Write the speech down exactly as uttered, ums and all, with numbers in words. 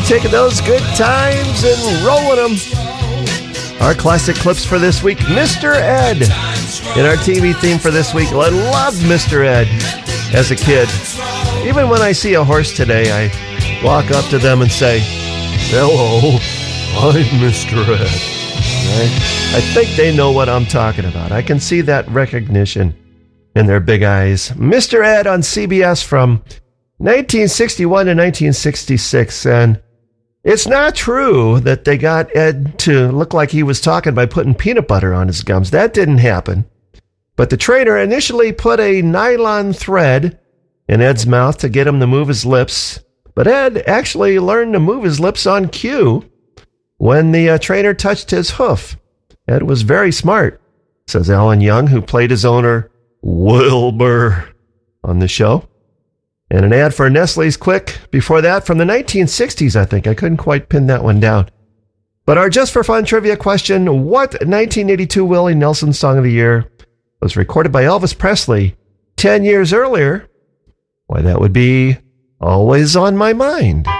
taking those good times and rolling them. Our classic clips for this week, Mister Ed. In our T V theme for this week, I loved Mister Ed as a kid. Even when I see a horse today, I walk up to them and say, "Hello, I'm Mister Ed." Right? I think they know what I'm talking about. I can see that recognition in their big eyes. Mister Ed on C B S from nineteen sixty-one to nineteen sixty-six. And it's not true that they got Ed to look like he was talking by putting peanut butter on his gums. That didn't happen. But the trainer initially put a nylon thread in Ed's mouth to get him to move his lips. But Ed actually learned to move his lips on cue when the uh, trainer touched his hoof. Ed was very smart, says Alan Young, who played his owner, Wilbur, on the show. And an ad for Nestle's Quick before that from the nineteen sixties, I think. I couldn't quite pin that one down. But our Just for Fun trivia question, what nineteen eighty-two Willie Nelson Song of the Year was recorded by Elvis Presley ten years earlier? Why, that would be Always on My Mind.